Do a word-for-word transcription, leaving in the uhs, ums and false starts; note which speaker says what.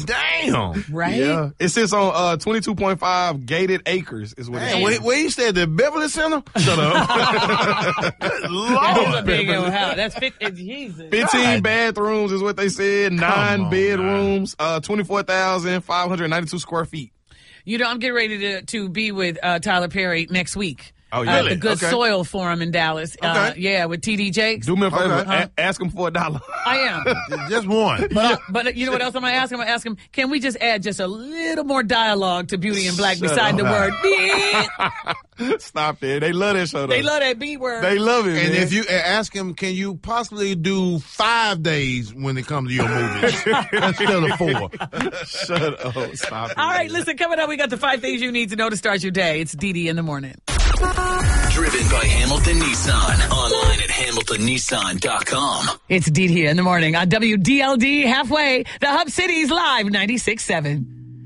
Speaker 1: Damn.
Speaker 2: Right?
Speaker 1: Yeah. It sits on uh, twenty-two point five gated acres is what
Speaker 3: Man,
Speaker 1: it's
Speaker 3: where, where you stay at the Beverly Center?
Speaker 1: Shut up.
Speaker 2: That is a big old house. That's fifty. Jesus.
Speaker 1: fifteen bathrooms is what they said. Nine
Speaker 3: on,
Speaker 1: bedrooms. Uh, twenty-four thousand five hundred ninety-two square feet.
Speaker 2: You know, I'm getting ready to, to be with uh, Tyler Perry next week.
Speaker 1: Oh,
Speaker 2: Uh,
Speaker 1: really?
Speaker 2: the Good
Speaker 1: Okay.
Speaker 2: Soil Forum in Dallas. Uh, yeah, with T D Jakes.
Speaker 1: Do me a favor.
Speaker 3: Okay.
Speaker 1: A- ask him for a dollar.
Speaker 2: I am.
Speaker 3: Just one.
Speaker 2: But, I, but you know what else I'm going to ask him? I'm going to ask him, can we just add just a little more dialogue to Beauty and Black
Speaker 1: Shut
Speaker 2: beside
Speaker 1: up.
Speaker 2: the word bitch?
Speaker 1: Stop it. They love that show, though.
Speaker 2: They love that B word.
Speaker 1: They love it,
Speaker 3: And
Speaker 1: man.
Speaker 3: if you ask him, can you possibly do five days when it comes to your movies instead of four?
Speaker 1: Shut up. Stop it.
Speaker 2: All right, listen, coming up, we got the five things you need to know to start your day. It's Dee Dee in the morning.
Speaker 4: Driven by Hamilton Nissan. Online at hamilton nissan dot com.
Speaker 2: It's Dee Dee in the morning on W D L D halfway, the Hub City's Live ninety-six point seven.